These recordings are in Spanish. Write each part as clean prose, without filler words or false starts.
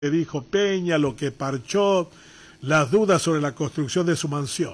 que dijo Peña, lo que parchó, las dudas sobre la construcción de su mansión.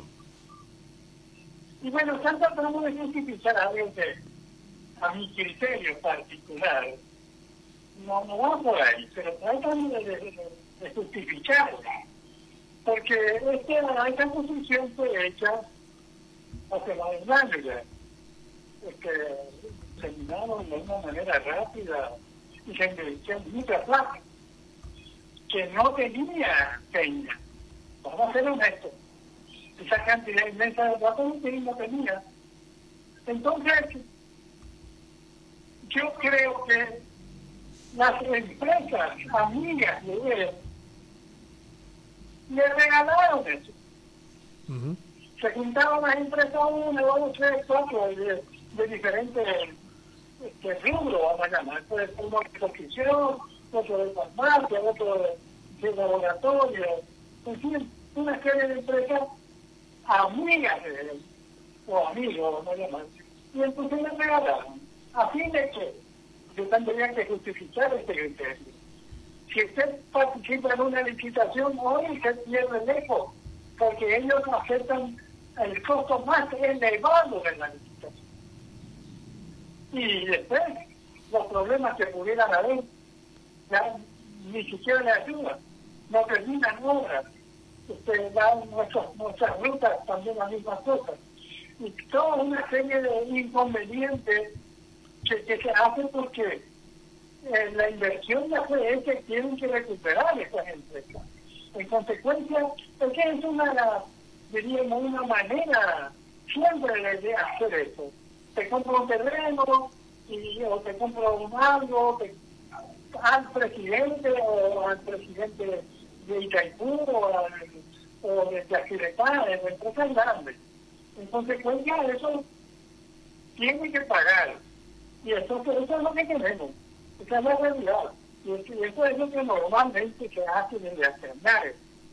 Y bueno, están tratando de justificar algo que, a mi criterio particular, no va por ahí, pero tratan de justificarlo. Porque esta construcción fue hecha hace más de un año ya. Terminaron de una manera rápida y se invirtió mucha plata que no tenía Peña. Vamos a ser honestos. Esa cantidad inmensa de plata no tenía. Entonces, yo creo que las empresas amigas de él le regalaron eso. Se juntaron las empresas 1, 2, 3, 4 de diferentes rubros, vamos a llamar. Pues uno de construcción, otro de farmacia, otro de laboratorio, en fin, una serie de empresas amigas de él, o amigos, vamos a llamar. Y entonces le regalaron. A fin de que yo tendría que justificar este criterio. Si usted participa en una licitación, hoy se pierde lejos, porque ellos aceptan el costo más elevado de la licitación. Y después, los problemas que pudieran haber, ya ni siquiera le ayudan, no terminan obras, dan nuestras rutas también las mismas cosas. Y toda una serie de inconvenientes que se hacen porque la inversión ya fue hecha y tienen que recuperar estas empresas. En consecuencia, es que es diríamos, una manera siempre de hacer eso. Te compro un terreno o te compro algo al presidente de Itaipú o de Yacyretá, de empresas grandes. En consecuencia, eso tiene que pagar. Y eso es lo que tenemos. Esa es la realidad. Y eso es lo que normalmente se hace desde hace años.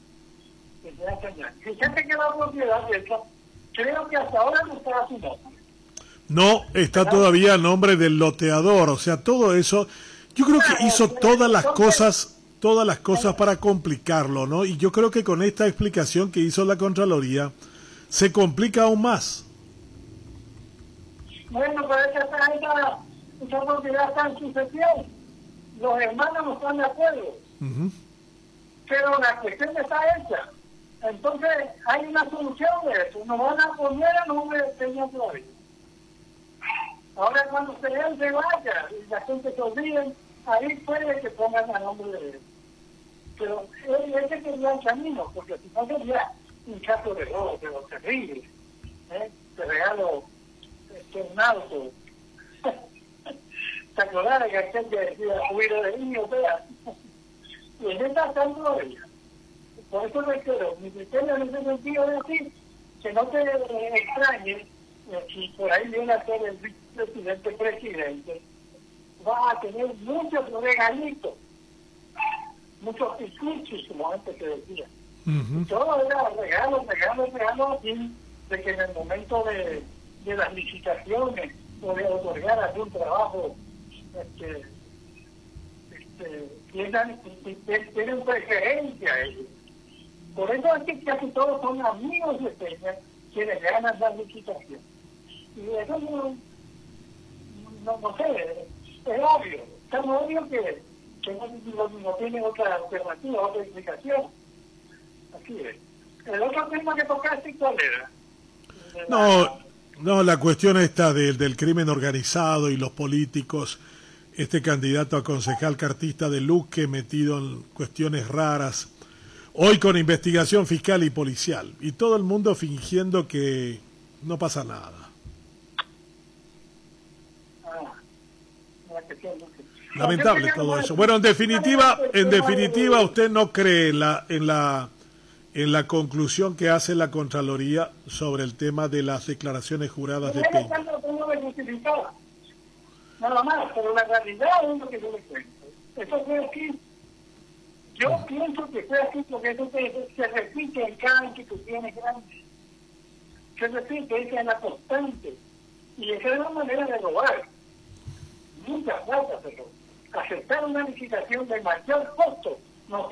Fíjate que la propiedad de esa, creo que hasta ahora no está a su nombre. No, está todavía a nombre del loteador. O sea, todo eso, yo creo que hizo todas las cosas para complicarlo, ¿no? Y yo creo que con esta explicación que hizo la Contraloría, se complica aún más. Bueno, pero esa propiedad está en sucesión. Los hermanos no están de acuerdo. Pero la cuestión está hecha. Entonces, hay una solución de eso. Nos van a poner a nombre de Peña Flores. Ahora, cuando él se vaya y la gente se olvide, ahí puede que pongan a nombre de él. Pero ese sería el camino, porque si no sería un caso de robo, pero terrible. Te regalo un auto. ¿Te acordás de que aquel que decía huir de niños, vea? Y en esta están todavía. Por eso requiero, mi criterio en ese sentido es decir, que no te extrañe si por ahí viene a ser el presidente, va a tener muchos regalitos, muchos picuchis, como antes se decía. Y todo era regalo, así de que en el momento de las licitaciones o de otorgar algún trabajo, tienen preferencia a ellos. Por eso es que casi todos son amigos de Peña quienes ganan la licitación. Y eso no sé, es obvio. Es tan obvio que no tiene otra alternativa, otra explicación. Así es. El otro tema que tocaste, ¿cuál era? No, la cuestión esta del crimen organizado y los políticos, este candidato a concejal cartista de Luque metido en cuestiones raras, hoy con investigación fiscal y policial, y todo el mundo fingiendo que no pasa nada. Lamentable todo eso. Bueno, en definitiva, usted no cree en la conclusión que hace la Contraloría sobre el tema de las declaraciones juradas de Peña. Nada más, pero la realidad es lo que yo le cuento. Eso fue así. Yo pienso que fue así porque eso se repite en cada institución grande. Se repite, esa es la constante. Y esa es la manera de robar. Muchas plata, pero aceptar una licitación de mayor costo